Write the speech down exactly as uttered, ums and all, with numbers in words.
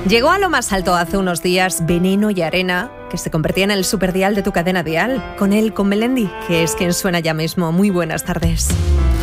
Llegó a lo más alto hace unos días Veneno y Arena, que se convertía en el superdial de tu cadena dial. Con él, con Melendi, que es quien suena ya mismo. Muy buenas tardes.